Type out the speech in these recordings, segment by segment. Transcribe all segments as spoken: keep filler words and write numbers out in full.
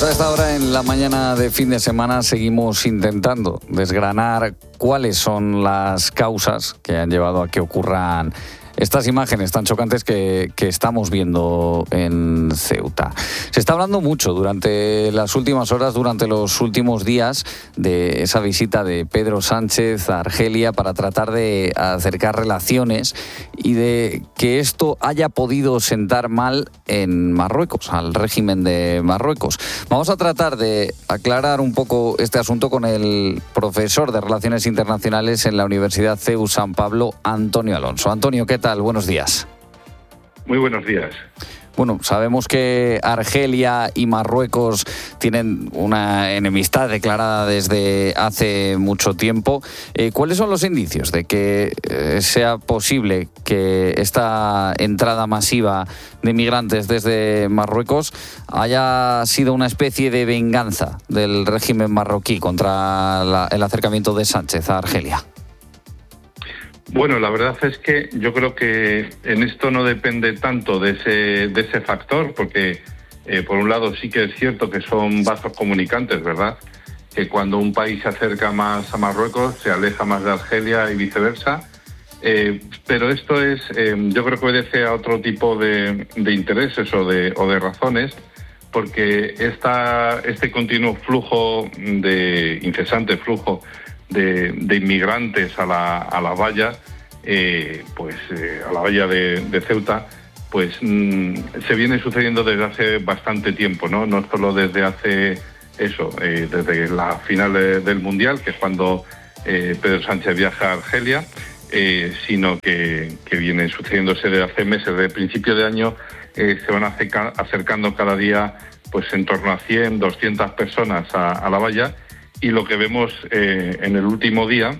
Pues a esta hora, en la mañana de fin de semana, seguimos intentando desgranar cuáles son las causas que han llevado a que ocurran estas imágenes tan chocantes que, que estamos viendo en Ceuta. Se está hablando mucho durante las últimas horas, durante los últimos días, de esa visita de Pedro Sánchez a Argelia para tratar de acercar relaciones y de que esto haya podido sentar mal en Marruecos, al régimen de Marruecos. Vamos a tratar de aclarar un poco este asunto con el profesor de Relaciones Internacionales en la Universidad C E U San Pablo, Antonio Alonso. Antonio, ¿qué tal? Buenos días. Muy buenos días. Bueno, sabemos que Argelia y Marruecos tienen una enemistad declarada desde hace mucho tiempo. Eh, ¿Cuáles son los indicios de que eh, sea posible que esta entrada masiva de migrantes desde Marruecos haya sido una especie de venganza del régimen marroquí contra la, el acercamiento de Sánchez a Argelia? Bueno, la verdad es que yo creo que en esto no depende tanto de ese, de ese factor, porque eh, por un lado sí que es cierto que son vasos comunicantes, ¿verdad? Que cuando un país se acerca más a Marruecos se aleja más de Argelia y viceversa. Eh, pero esto es, eh, yo creo que obedece a otro tipo de, de intereses o de, o de razones, porque esta, este continuo flujo, de incesante flujo De, de inmigrantes a la, a la valla, eh, pues eh, a la valla de, de Ceuta, pues mmm, se viene sucediendo desde hace bastante tiempo, ¿no? No solo desde hace eso, eh, desde la final de, del Mundial, que es cuando eh, Pedro Sánchez viaja a Argelia, eh, sino que, que viene sucediéndose desde hace meses. Desde el principio de año eh, se van acerca, acercando cada día pues en torno a cien, doscientas personas a, a la valla. Y lo que vemos eh, en el último día,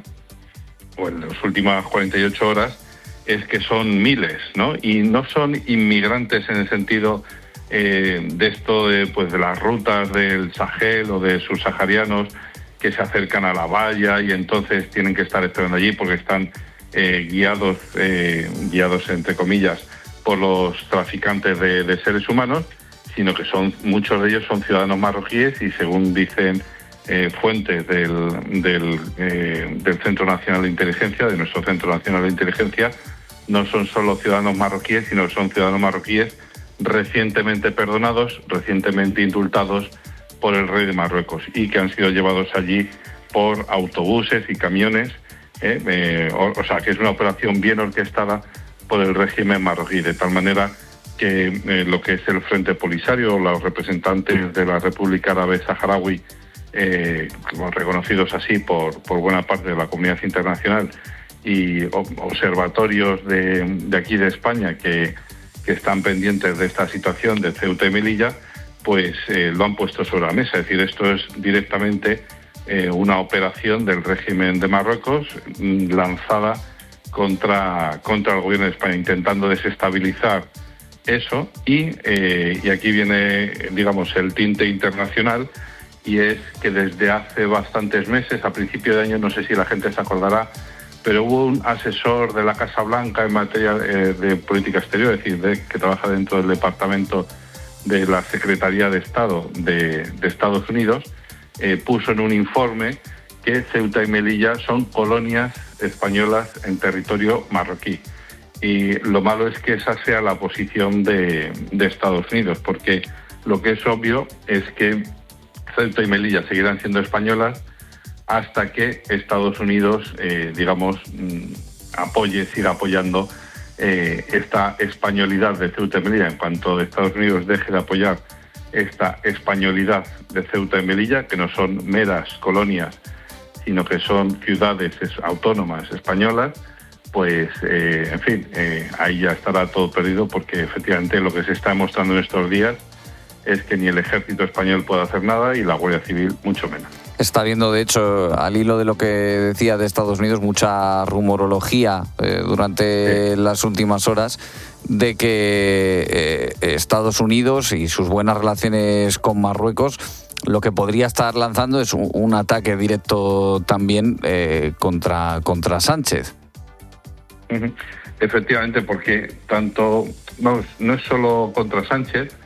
o en las últimas cuarenta y ocho horas, es que son miles, ¿no? Y no son inmigrantes en el sentido eh, de esto de, pues, de las rutas del Sahel o de subsaharianos que se acercan a la valla y entonces tienen que estar esperando allí porque están eh, guiados, eh, guiados entre comillas, por los traficantes de, de seres humanos, sino que son muchos de ellos son ciudadanos marroquíes y, según dicen Eh, fuentes del, del, eh, del Centro Nacional de Inteligencia, de nuestro Centro Nacional de Inteligencia, no son solo ciudadanos marroquíes, sino que son ciudadanos marroquíes recientemente perdonados, recientemente indultados por el rey de Marruecos y que han sido llevados allí por autobuses y camiones, eh, eh, o, o sea, que es una operación bien orquestada por el régimen marroquí, de tal manera que eh, lo que es el Frente Polisario, los representantes de la República Árabe Saharaui, Eh, reconocidos así por, por buena parte de la comunidad internacional, y observatorios de, de aquí de España que, que están pendientes de esta situación de Ceuta y Melilla, pues eh, lo han puesto sobre la mesa. Es decir, esto es directamente eh, una operación del régimen de Marruecos lanzada contra, contra el gobierno de España, intentando desestabilizar eso. Y, eh, y aquí viene, digamos, el tinte internacional, y es que desde hace bastantes meses, a principio de año, no sé si la gente se acordará, pero hubo un asesor de la Casa Blanca en materia de, de política exterior, es decir, de, que trabaja dentro del departamento de la Secretaría de Estado de, de Estados Unidos, eh, puso en un informe que Ceuta y Melilla son colonias españolas en territorio marroquí. Y lo malo es que esa sea la posición de, de Estados Unidos, porque lo que es obvio es que Ceuta y Melilla seguirán siendo españolas hasta que Estados Unidos, eh, digamos, apoye, siga apoyando eh, esta españolidad de Ceuta y Melilla. En cuanto Estados Unidos deje de apoyar esta españolidad de Ceuta y Melilla, que no son meras colonias, sino que son ciudades autónomas españolas, pues, eh, en fin, eh, ahí ya estará todo perdido, porque efectivamente lo que se está demostrando en estos días es que ni el ejército español puede hacer nada y la Guardia Civil mucho menos. Está habiendo, de hecho, al hilo de lo que decía de Estados Unidos, mucha rumorología eh, durante sí. las últimas horas de que eh, Estados Unidos y sus buenas relaciones con Marruecos lo que podría estar lanzando es un, un ataque directo también eh, contra, contra Sánchez. Uh-huh. Efectivamente, porque tanto no, no es solo contra Sánchez.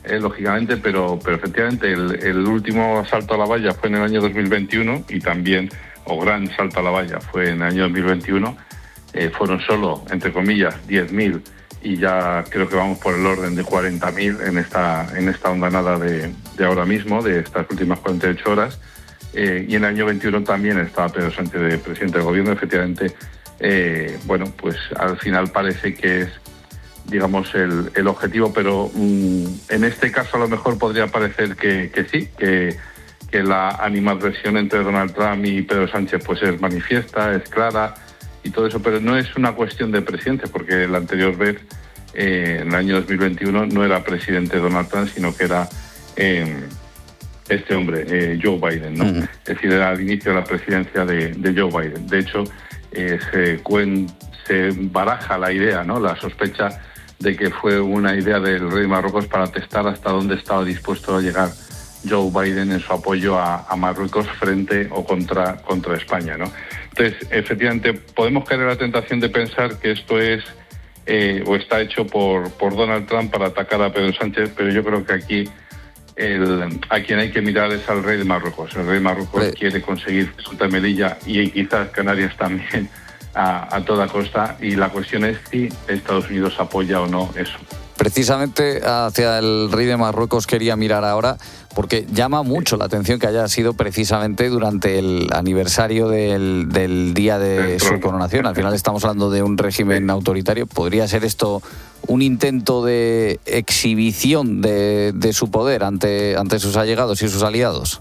eh, lógicamente, pero, pero efectivamente el, el último salto a la valla fue en el año dos mil veintiuno y también, o gran salto a la valla fue en el año dos mil veintiuno, eh, fueron solo, entre comillas, diez mil y ya creo que vamos por el orden de cuarenta mil en esta, en esta ondanada de, de ahora mismo, de estas últimas cuarenta y ocho horas. Eh, y en el año veintiuno también estaba Pedro Sánchez de presidente del gobierno. Efectivamente, eh, bueno, pues al final parece que es, digamos, el, el objetivo, pero mmm, en este caso a lo mejor podría parecer que, que sí, que, que la animadversión entre Donald Trump y Pedro Sánchez pues es manifiesta, es clara y todo eso, pero no es una cuestión de presidencia, porque la anterior vez, eh, en el año dos mil veintiuno, no era presidente Donald Trump, sino que era eh, este hombre, eh, Joe Biden, ¿no? Uh-huh. Es decir, era al inicio de la presidencia de, de Joe Biden. De hecho, eh, se, cuen, se baraja la idea, ¿no?, la sospecha de que fue una idea del rey de Marruecos para testar hasta dónde estaba dispuesto a llegar Joe Biden en su apoyo a, a Marruecos frente o contra, contra España, ¿no? Entonces, efectivamente, podemos caer en la tentación de pensar que esto es eh, o está hecho por, por Donald Trump para atacar a Pedro Sánchez, pero yo creo que aquí el, a quien hay que mirar es al rey de Marruecos. El rey de Marruecos sí quiere conseguir Ceuta y Melilla y quizás Canarias también a, a toda costa, y la cuestión es si Estados Unidos apoya o no eso. Precisamente hacia el rey de Marruecos quería mirar ahora, porque llama mucho la atención que haya sido precisamente durante el aniversario del, del día de su coronación. Al final estamos hablando de un régimen autoritario. ¿Podría ser esto un intento de exhibición de, de su poder ante, ante sus allegados y sus aliados?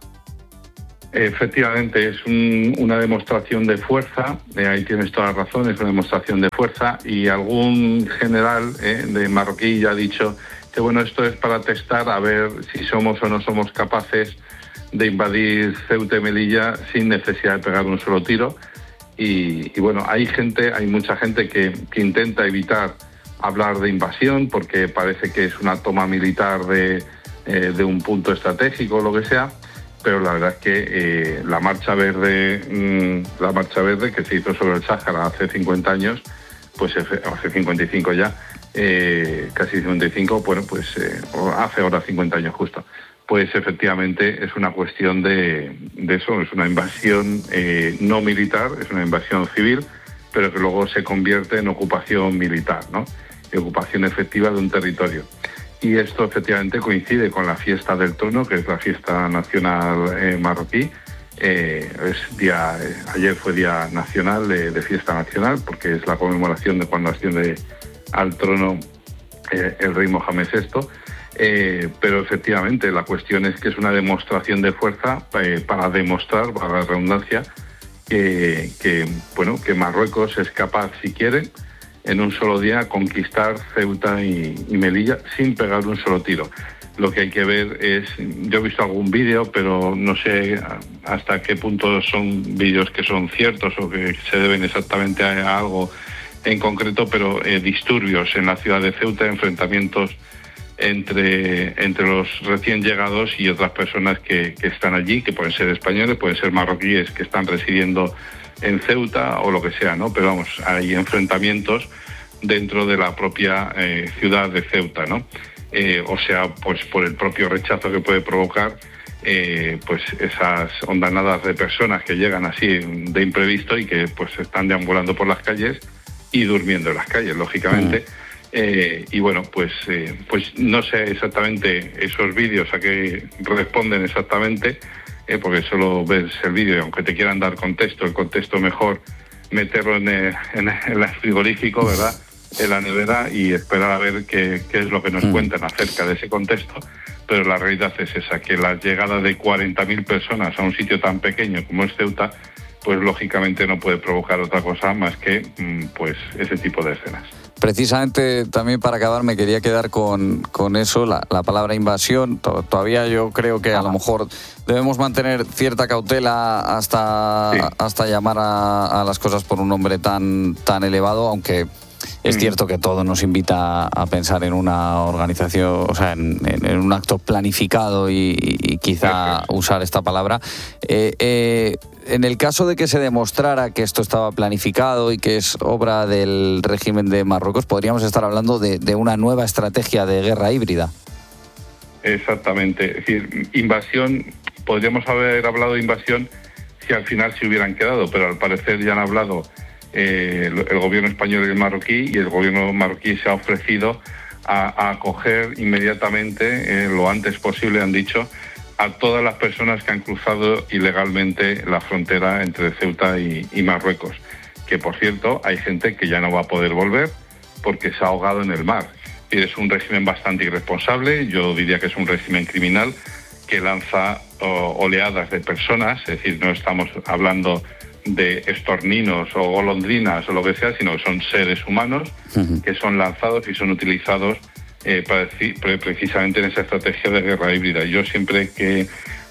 Efectivamente, es un, una demostración de fuerza, eh, ahí tienes toda la razón, es una demostración de fuerza, y algún general eh, de marroquí ya ha dicho que bueno, esto es para testar a ver si somos o no somos capaces de invadir Ceuta y Melilla sin necesidad de pegar un solo tiro. Y, y bueno, hay gente, hay mucha gente que, que intenta evitar hablar de invasión porque parece que es una toma militar de, eh, de un punto estratégico o lo que sea. Pero la verdad es que eh, la Marcha Verde, mmm, la Marcha Verde que se hizo sobre el Sáhara hace cincuenta años, pues hace cincuenta y cinco ya, eh, casi cincuenta y cinco, bueno, pues eh, hace ahora cincuenta años justo. Pues efectivamente es una cuestión de, de eso, es una invasión eh, no militar, es una invasión civil, pero que luego se convierte en ocupación militar, ¿no? Y ocupación efectiva de un territorio. Y esto efectivamente coincide con la fiesta del trono, que es la fiesta nacional eh, marroquí. Eh, es día, eh, ayer fue día nacional, de, de fiesta nacional, porque es la conmemoración de cuando asciende al trono eh, el rey Mohamed sexto. Eh, pero efectivamente la cuestión es que es una demostración de fuerza eh, para demostrar, para la redundancia, que, que, bueno, que Marruecos es capaz, si quiere, en un solo día conquistar Ceuta y, y Melilla sin pegar un solo tiro. Lo que hay que ver es, yo he visto algún vídeo, pero no sé hasta qué punto son vídeos que son ciertos o que se deben exactamente a, a algo en concreto, pero eh, disturbios en la ciudad de Ceuta, enfrentamientos entre, entre los recién llegados y otras personas que, que están allí, que pueden ser españoles, pueden ser marroquíes que están residiendo en Ceuta o lo que sea, ¿no? Pero vamos, hay enfrentamientos dentro de la propia eh, ciudad de Ceuta, ¿no? Eh, o sea, pues por el propio rechazo que puede provocar eh, pues esas ondanadas de personas que llegan así de imprevisto y que pues están deambulando por las calles y durmiendo en las calles, lógicamente. Mm. Eh, y bueno, pues, eh, pues no sé exactamente esos vídeos a qué responden exactamente, Eh, porque solo ves el vídeo y aunque te quieran dar contexto, el contexto mejor meterlo en el, en el frigorífico, ¿verdad?, en la nevera, y esperar a ver qué, qué es lo que nos cuentan acerca de ese contexto. Pero la realidad es esa, que la llegada de cuarenta mil personas a un sitio tan pequeño como es Ceuta, pues lógicamente no puede provocar otra cosa más que pues ese tipo de escenas. Precisamente también para acabar me quería quedar con, con eso, la, la palabra invasión. Todavía yo creo que a lo mejor debemos mantener cierta cautela hasta, sí. hasta llamar a, a las cosas por un nombre tan, tan elevado, aunque es mm. cierto que todo nos invita a pensar en una organización, o sea, en, en, en un acto planificado y, y quizá Perfecto. usar esta palabra. Eh, eh, En el caso de que se demostrara que esto estaba planificado y que es obra del régimen de Marruecos, podríamos estar hablando de, de una nueva estrategia de guerra híbrida. Exactamente. Es decir, invasión, podríamos haber hablado de invasión si al final se hubieran quedado, pero al parecer ya han hablado eh, el, el gobierno español y el marroquí, y el gobierno marroquí se ha ofrecido a, a acoger inmediatamente, eh, lo antes posible, han dicho, a todas las personas que han cruzado ilegalmente la frontera entre Ceuta y, y Marruecos. Que, por cierto, hay gente que ya no va a poder volver porque se ha ahogado en el mar. Y es un régimen bastante irresponsable, yo diría que es un régimen criminal que lanza oh, oleadas de personas, es decir, no estamos hablando de estorninos o golondrinas o lo que sea, sino que son seres humanos uh-huh. que son lanzados y son utilizados eh, para decir, precisamente en esa estrategia de guerra híbrida. Yo siempre que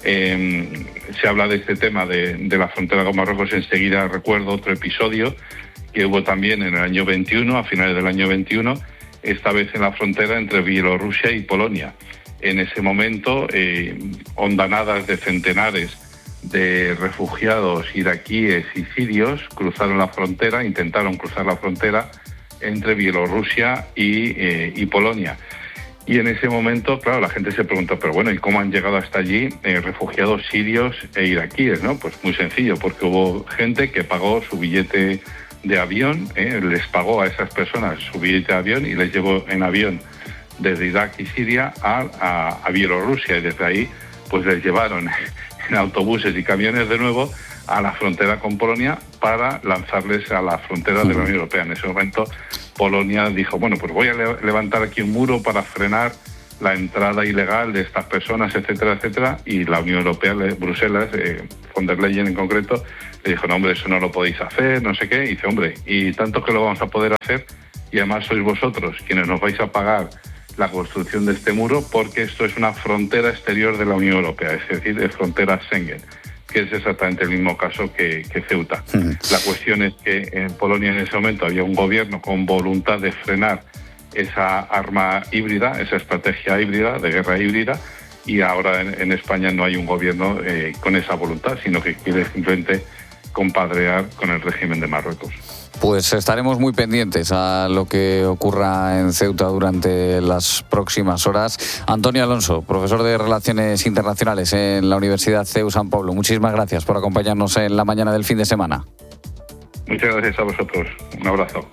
eh, se habla de este tema de, de la frontera con Marruecos, enseguida recuerdo otro episodio que hubo también en el año veintiuno, a finales del año veintiuno, esta vez en la frontera entre Bielorrusia y Polonia. En ese momento, eh, hondanadas de centenares de refugiados iraquíes y sirios cruzaron la frontera, intentaron cruzar la frontera entre Bielorrusia y, eh, y Polonia. Y en ese momento, claro, la gente se preguntó, pero bueno, ¿y cómo han llegado hasta allí eh, refugiados sirios e iraquíes, no? Pues muy sencillo, porque hubo gente que pagó su billete de avión, eh, les pagó a esas personas su billete de avión y les llevó en avión desde Irak y Siria a, a, a Bielorrusia, y desde ahí pues les llevaron en autobuses y camiones de nuevo a la frontera con Polonia para lanzarles a la frontera de la Unión Europea. En ese momento Polonia dijo, bueno, pues voy a le- levantar aquí un muro para frenar la entrada ilegal de estas personas, etcétera, etcétera, y la Unión Europea, Bruselas, eh, von der Leyen en concreto, le dijo, no, hombre, eso no lo podéis hacer, no sé qué, y dice, hombre, y tanto que lo vamos a poder hacer, y además sois vosotros quienes nos vais a pagar la construcción de este muro, porque esto es una frontera exterior de la Unión Europea, es decir, es frontera Schengen, que es exactamente el mismo caso que, que Ceuta. Uh-huh. La cuestión es que en Polonia en ese momento había un gobierno con voluntad de frenar esa arma híbrida, esa estrategia híbrida, de guerra híbrida, y ahora en, en España no hay un gobierno eh, con esa voluntad, sino que quiere simplemente compadrear con el régimen de Marruecos. Pues estaremos muy pendientes a lo que ocurra en Ceuta durante las próximas horas. Antonio Alonso, profesor de Relaciones Internacionales en la Universidad C E U San Pablo, muchísimas gracias por acompañarnos en la mañana del fin de semana. Muchas gracias a vosotros. Un abrazo.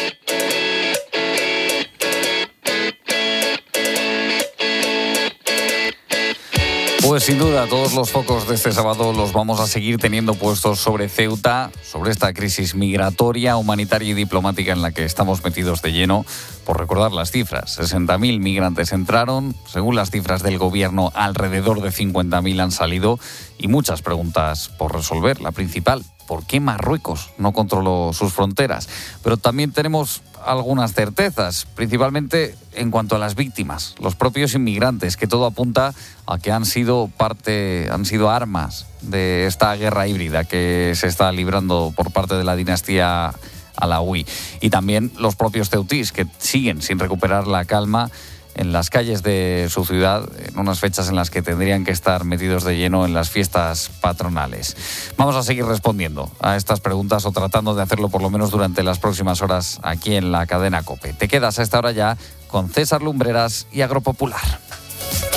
Pues sin duda, todos los focos de este sábado los vamos a seguir teniendo puestos sobre Ceuta, sobre esta crisis migratoria, humanitaria y diplomática en la que estamos metidos de lleno. Por recordar las cifras, sesenta mil migrantes entraron, según las cifras del gobierno, alrededor de cincuenta mil han salido, y muchas preguntas por resolver. La principal, ¿por qué Marruecos no controló sus fronteras? Pero también tenemos algunas certezas, principalmente en cuanto a las víctimas, los propios inmigrantes, que todo apunta a que han sido parte, han sido armas de esta guerra híbrida que se está librando por parte de la dinastía alauí. Y también los propios ceutís, que siguen sin recuperar la calma en las calles de su ciudad, en unas fechas en las que tendrían que estar metidos de lleno en las fiestas patronales. Vamos a seguir respondiendo a estas preguntas, o tratando de hacerlo por lo menos durante las próximas horas aquí en la cadena COPE. Te quedas a esta hora ya con César Lumbreras y Agropopular.